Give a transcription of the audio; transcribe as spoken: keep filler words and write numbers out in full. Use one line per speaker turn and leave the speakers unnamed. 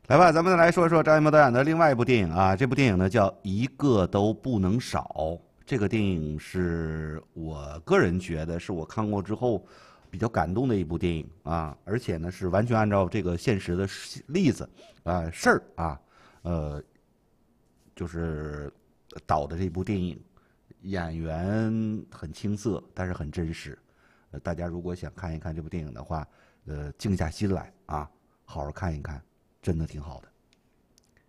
来吧，咱们再来说说张艺谋导演的另外一部电影啊，这部电影呢叫《一个都不能少》。这个电影是我个人觉得是我看过之后比较感动的一部电影啊，而且呢是完全按照这个现实的例子啊事儿啊，呃，就是导的这部电影，演员很青涩，但是很真实。呃，大家如果想看一看这部电影的话，呃，静下心来啊，好好看一看。真的挺好的。